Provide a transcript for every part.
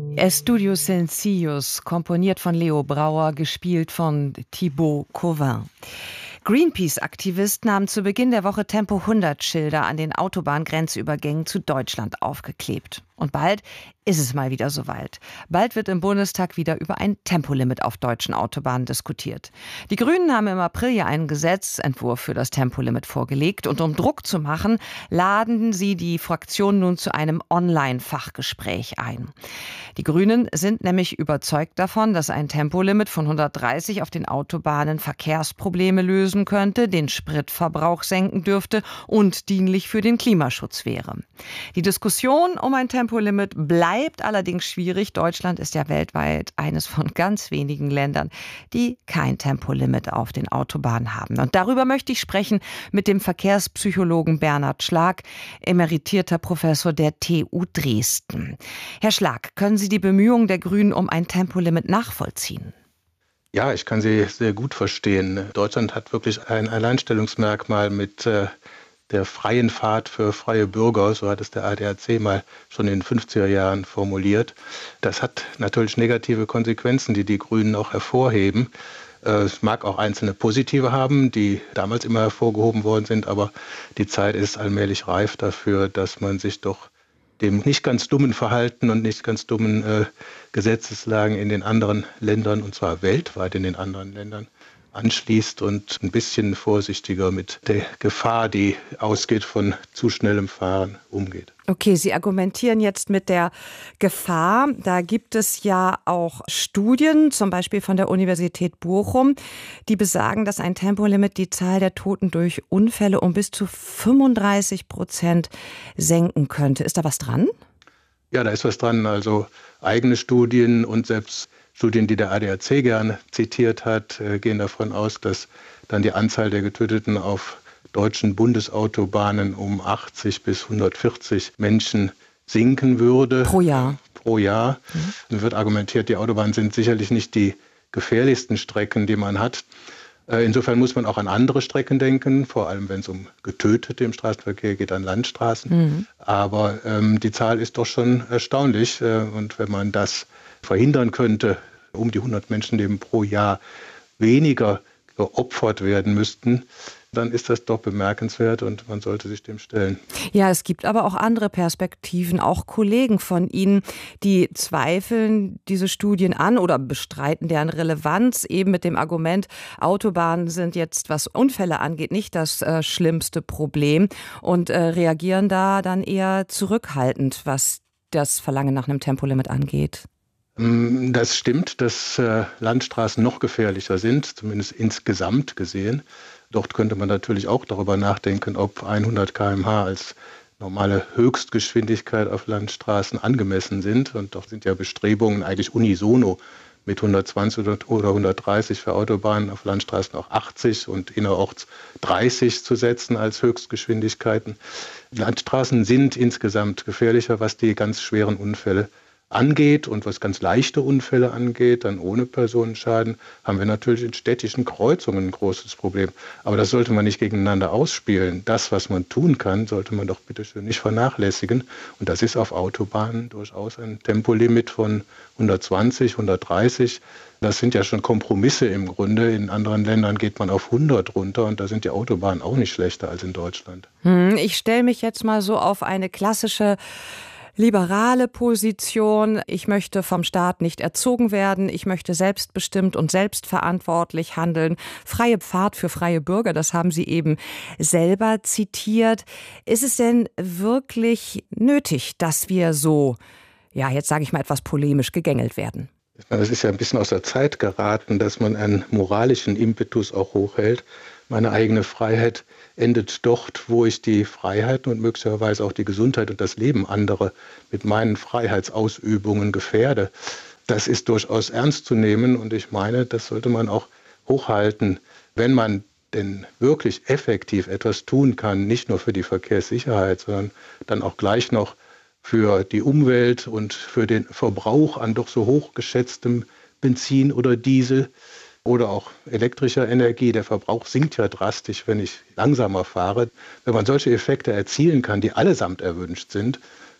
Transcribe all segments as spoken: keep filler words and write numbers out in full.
Estudio Sencillos, komponiert von Leo Brauer, gespielt von Thibaut Cauvin. Greenpeace-Aktivisten haben zu Beginn der Woche Tempo hundert Schilder an den Autobahngrenzübergängen zu Deutschland aufgeklebt. Und bald ist es mal wieder soweit. Bald wird im Bundestag wieder über ein Tempolimit auf deutschen Autobahnen diskutiert. Die Grünen haben im April ja einen Gesetzentwurf für das Tempolimit vorgelegt. Und um Druck zu machen, laden sie die Fraktion nun zu einem Online-Fachgespräch ein. Die Grünen sind nämlich überzeugt davon, dass ein Tempolimit von hundertdreißig auf den Autobahnen Verkehrsprobleme lösen könnte, den Spritverbrauch senken dürfte und dienlich für den Klimaschutz wäre. Die Diskussion um ein Tempolimit bleibt allerdings schwierig. Deutschland ist ja weltweit eines von ganz wenigen Ländern, die kein Tempolimit auf den Autobahnen haben. Und darüber möchte ich sprechen mit dem Verkehrspsychologen Bernhard Schlag, emeritierter Professor der T U Dresden. Herr Schlag, können Sie die Bemühungen der Grünen um ein Tempolimit nachvollziehen? Ja, ich kann sie sehr gut verstehen. Deutschland hat wirklich ein Alleinstellungsmerkmal mit äh, der freien Fahrt für freie Bürger, so hat es der A D A C mal schon in den fünfziger Jahren formuliert. Das hat natürlich negative Konsequenzen, die die Grünen auch hervorheben. Es mag auch einzelne positive haben, die damals immer hervorgehoben worden sind, aber die Zeit ist allmählich reif dafür, dass man sich doch dem nicht ganz dummen Verhalten und nicht ganz dummen äh, Gesetzeslagen in den anderen Ländern, und zwar weltweit in den anderen Ländern, anschließt und ein bisschen vorsichtiger mit der Gefahr, die ausgeht von zu schnellem Fahren, umgeht. Okay, Sie argumentieren jetzt mit der Gefahr. Da gibt es ja auch Studien, zum Beispiel von der Universität Bochum, die besagen, dass ein Tempolimit die Zahl der Toten durch Unfälle um bis zu fünfunddreißig Prozent senken könnte. Ist da was dran? Ja, da ist was dran. Also eigene Studien und selbst Studien, die der A D A C gerne zitiert hat, gehen davon aus, dass dann die Anzahl der Getöteten auf deutschen Bundesautobahnen um achtzig bis hundertvierzig Menschen sinken würde. Pro Jahr. Pro Jahr. Mhm. Dann wird argumentiert, die Autobahnen sind sicherlich nicht die gefährlichsten Strecken, die man hat. Insofern muss man auch an andere Strecken denken, vor allem wenn es um Getötete im Straßenverkehr geht, an Landstraßen. Mhm. Aber ähm, die Zahl ist doch schon erstaunlich. Und wenn man das verhindern könnte, um die hundert Menschenleben pro Jahr weniger geopfert werden müssten, dann ist das doch bemerkenswert und man sollte sich dem stellen. Ja, es gibt aber auch andere Perspektiven, auch Kollegen von Ihnen, die zweifeln diese Studien an oder bestreiten deren Relevanz, eben mit dem Argument, Autobahnen sind jetzt, was Unfälle angeht, nicht das äh, schlimmste Problem und äh, reagieren da dann eher zurückhaltend, was das Verlangen nach einem Tempolimit angeht. Das stimmt, dass äh, Landstraßen noch gefährlicher sind, zumindest insgesamt gesehen. Dort könnte man natürlich auch darüber nachdenken, ob hundert Kilometer pro Stunde als normale Höchstgeschwindigkeit auf Landstraßen angemessen sind. Und dort sind ja Bestrebungen eigentlich unisono mit hundertzwanzig oder hundertdreißig für Autobahnen, auf Landstraßen auch achtzig und innerorts dreißig zu setzen als Höchstgeschwindigkeiten. Landstraßen sind insgesamt gefährlicher, was die ganz schweren Unfälle angeht, und was ganz leichte Unfälle angeht, dann ohne Personenschaden, haben wir natürlich in städtischen Kreuzungen ein großes Problem. Aber das sollte man nicht gegeneinander ausspielen. Das, was man tun kann, sollte man doch bitte schön nicht vernachlässigen. Und das ist auf Autobahnen durchaus ein Tempolimit von hundertzwanzig, hundertdreißig. Das sind ja schon Kompromisse im Grunde. In anderen Ländern geht man auf hundert runter und da sind die Autobahnen auch nicht schlechter als in Deutschland. Hm, ich stelle mich jetzt mal so auf eine klassische liberale Position. Ich möchte vom Staat nicht erzogen werden. Ich möchte selbstbestimmt und selbstverantwortlich handeln. Freie Fahrt für freie Bürger, das haben Sie eben selber zitiert. Ist es denn wirklich nötig, dass wir so, ja, jetzt sage ich mal etwas polemisch, gegängelt werden? Es ist ja ein bisschen aus der Zeit geraten, dass man einen moralischen Impetus auch hochhält. Meine eigene Freiheit endet dort, wo ich die Freiheit und möglicherweise auch die Gesundheit und das Leben anderer mit meinen Freiheitsausübungen gefährde. Das ist durchaus ernst zu nehmen und ich meine, das sollte man auch hochhalten, wenn man denn wirklich effektiv etwas tun kann, nicht nur für die Verkehrssicherheit, sondern dann auch gleich noch für die Umwelt und für den Verbrauch an doch so hoch geschätztem Benzin oder Diesel oder auch elektrischer Energie. Der Verbrauch sinkt ja drastisch, wenn ich langsamer fahre. Wenn man solche Effekte erzielen kann, die allesamt erwünscht sind,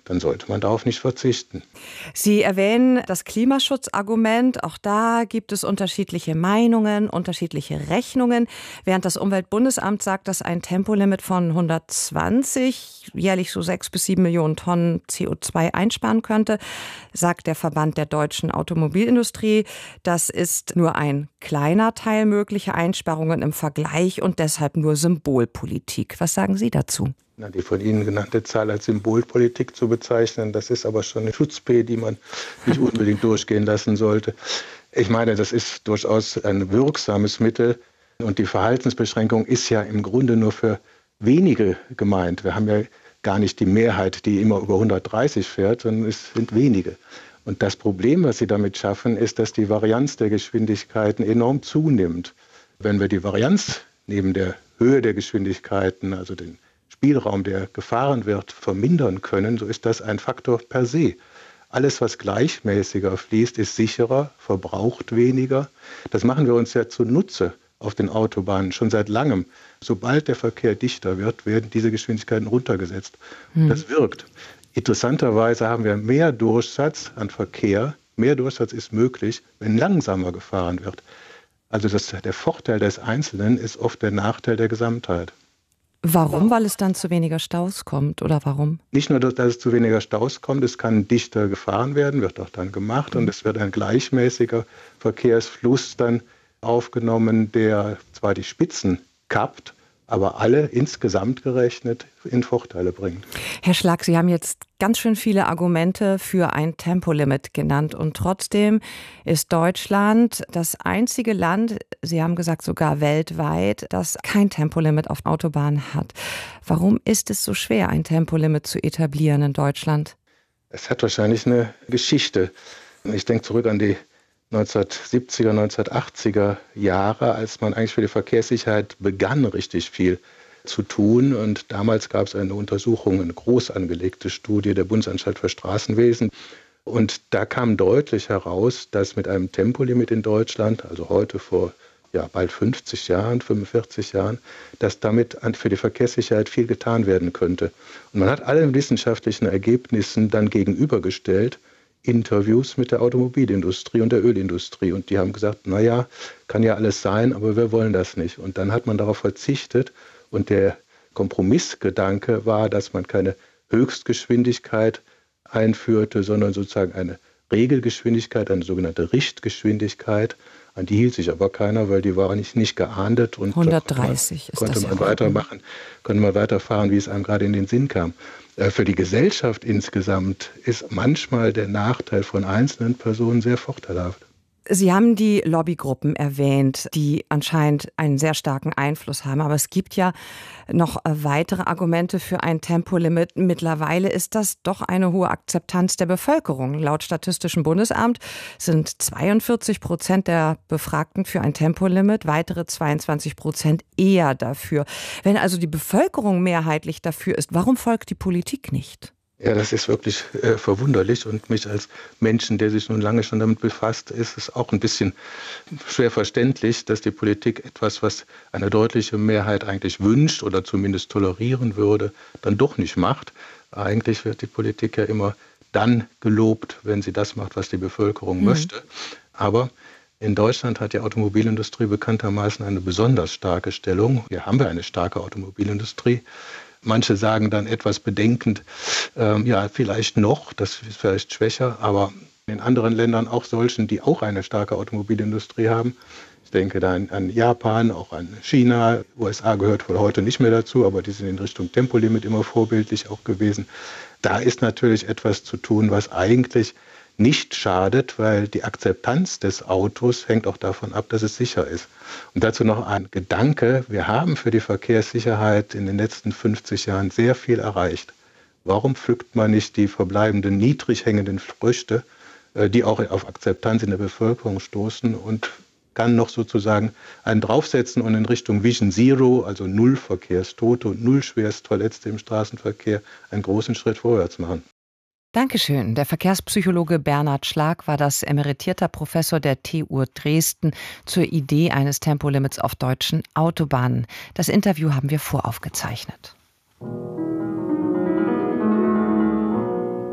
dann sollte man darauf nicht verzichten. Sie erwähnen das Klimaschutzargument. Auch da gibt es unterschiedliche Meinungen, unterschiedliche Rechnungen. Während das Umweltbundesamt sagt, dass ein Tempolimit von hundertzwanzig jährlich so sechs bis sieben Millionen Tonnen C O zwei einsparen könnte, sagt der Verband der deutschen Automobilindustrie, das ist nur ein kleiner Teil möglicher Einsparungen im Vergleich und deshalb nur Symbolpolitik. Was sagen Sie dazu? Na, die von Ihnen genannte Zahl als Symbolpolitik zu bezeichnen, das ist aber schon eine Schutzpe, die man nicht unbedingt durchgehen lassen sollte. Ich meine, das ist durchaus ein wirksames Mittel und die Verhaltensbeschränkung ist ja im Grunde nur für wenige gemeint. Wir haben ja gar nicht die Mehrheit, die immer über hundertdreißig fährt, sondern es sind wenige. Und das Problem, was Sie damit schaffen, ist, dass die Varianz der Geschwindigkeiten enorm zunimmt. Wenn wir die Varianz neben der Höhe der Geschwindigkeiten, also den Spielraum, der gefahren wird, vermindern können, so ist das ein Faktor per se. Alles, was gleichmäßiger fließt, ist sicherer, verbraucht weniger. Das machen wir uns ja zunutze auf den Autobahnen schon seit langem. Sobald der Verkehr dichter wird, werden diese Geschwindigkeiten runtergesetzt. Hm. Das wirkt. Interessanterweise haben wir mehr Durchsatz an Verkehr. Mehr Durchsatz ist möglich, wenn langsamer gefahren wird. Also das, der Vorteil des Einzelnen ist oft der Nachteil der Gesamtheit. Warum? Weil es dann zu weniger Staus kommt oder warum? Nicht nur, dass es zu weniger Staus kommt, es kann dichter gefahren werden, wird auch dann gemacht und es wird ein gleichmäßiger Verkehrsfluss dann aufgenommen, der zwar die Spitzen kappt, aber alle insgesamt gerechnet in Vorteile bringt. Herr Schlak, Sie haben jetzt ganz schön viele Argumente für ein Tempolimit genannt und trotzdem ist Deutschland das einzige Land, Sie haben gesagt sogar weltweit, das kein Tempolimit auf Autobahnen hat. Warum ist es so schwer, ein Tempolimit zu etablieren in Deutschland? Es hat wahrscheinlich eine Geschichte. Ich denke zurück an die neunzehnhundertsiebziger, neunzehnhundertachtziger Jahre, als man eigentlich für die Verkehrssicherheit begann, richtig viel zu tun. Und damals gab es eine Untersuchung, eine groß angelegte Studie der Bundesanstalt für Straßenwesen. Und da kam deutlich heraus, dass mit einem Tempolimit in Deutschland, also heute vor ja, bald fünfzig Jahren, fünfundvierzig Jahren, dass damit für die Verkehrssicherheit viel getan werden könnte. Und man hat allen wissenschaftlichen Ergebnissen dann gegenübergestellt, Interviews mit der Automobilindustrie und der Ölindustrie. Und die haben gesagt, naja, kann ja alles sein, aber wir wollen das nicht. Und dann hat man darauf verzichtet. Und der Kompromissgedanke war, dass man keine Höchstgeschwindigkeit einführte, sondern sozusagen eine Regelgeschwindigkeit, eine sogenannte Richtgeschwindigkeit. An die hielt sich aber keiner, weil die war nicht, nicht geahndet. Und hundertdreißig konnte man, ist das konnte man weitermachen, konnte man weiterfahren, wie es einem gerade in den Sinn kam. Für die Gesellschaft insgesamt ist manchmal der Nachteil von einzelnen Personen sehr vorteilhaft. Sie haben die Lobbygruppen erwähnt, die anscheinend einen sehr starken Einfluss haben. Aber es gibt ja noch weitere Argumente für ein Tempolimit. Mittlerweile ist das doch eine hohe Akzeptanz der Bevölkerung. Laut Statistischem Bundesamt sind zweiundvierzig Prozent der Befragten für ein Tempolimit, weitere zweiundzwanzig Prozent eher dafür. Wenn also die Bevölkerung mehrheitlich dafür ist, warum folgt die Politik nicht? Ja, das ist wirklich äh, verwunderlich und mich als Menschen, der sich nun lange schon damit befasst, ist es auch ein bisschen schwer verständlich, dass die Politik etwas, was eine deutliche Mehrheit eigentlich wünscht oder zumindest tolerieren würde, dann doch nicht macht. Eigentlich wird die Politik ja immer dann gelobt, wenn sie das macht, was die Bevölkerung mhm. möchte. Aber in Deutschland hat die Automobilindustrie bekanntermaßen eine besonders starke Stellung. Hier haben wir eine starke Automobilindustrie. Manche sagen dann etwas bedenkend, ähm, ja, vielleicht noch, das ist vielleicht schwächer, aber in anderen Ländern auch solchen, die auch eine starke Automobilindustrie haben. Ich denke da an, an Japan, auch an China. U S A gehört wohl heute nicht mehr dazu, aber die sind in Richtung Tempolimit immer vorbildlich auch gewesen. Da ist natürlich etwas zu tun, was eigentlich nicht schadet, weil die Akzeptanz des Autos hängt auch davon ab, dass es sicher ist. Und dazu noch ein Gedanke. Wir haben für die Verkehrssicherheit in den letzten fünfzig Jahren sehr viel erreicht. Warum pflückt man nicht die verbleibenden niedrig hängenden Früchte, die auch auf Akzeptanz in der Bevölkerung stoßen und kann noch sozusagen einen draufsetzen und in Richtung Vision Zero, also null Verkehrstote und null Schwerstverletzte im Straßenverkehr, einen großen Schritt vorwärts machen. Dankeschön. Der Verkehrspsychologe Bernhard Schlak war das, emeritierter Professor der T U Dresden zur Idee eines Tempolimits auf deutschen Autobahnen. Das Interview haben wir voraufgezeichnet.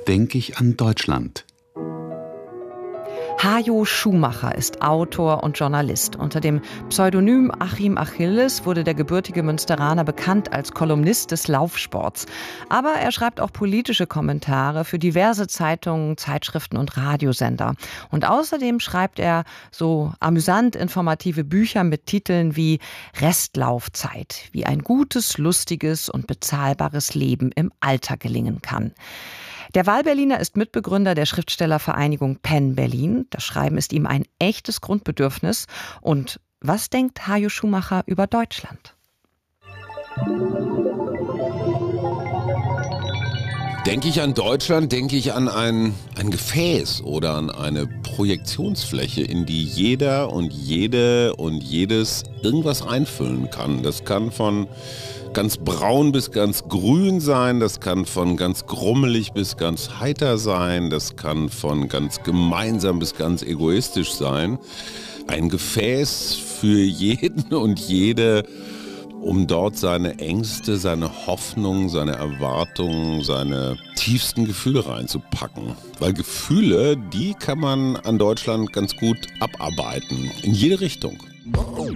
denke ich an Deutschland. Hajo Schumacher ist Autor und Journalist. Unter dem Pseudonym Achim Achilles wurde der gebürtige Münsteraner bekannt als Kolumnist des Laufsports. Aber er schreibt auch politische Kommentare für diverse Zeitungen, Zeitschriften und Radiosender. Und außerdem schreibt er so amüsant informative Bücher mit Titeln wie Restlaufzeit, wie ein gutes, lustiges und bezahlbares Leben im Alter gelingen kann. Der Wahlberliner ist Mitbegründer der Schriftstellervereinigung Penn Berlin. Das Schreiben ist ihm ein echtes Grundbedürfnis. Und was denkt Hajo Schumacher über Deutschland? Denke ich an Deutschland, denke ich an ein, ein Gefäß oder an eine Projektionsfläche, in die jeder und jede und jedes irgendwas einfüllen kann. Das kann von ganz braun bis ganz grün sein, das kann von ganz grummelig bis ganz heiter sein, das kann von ganz gemeinsam bis ganz egoistisch sein. Ein Gefäß für jeden und jede, um dort seine Ängste, seine Hoffnungen, seine Erwartungen, seine tiefsten Gefühle reinzupacken. Weil Gefühle, die kann man an Deutschland ganz gut abarbeiten, in jede Richtung.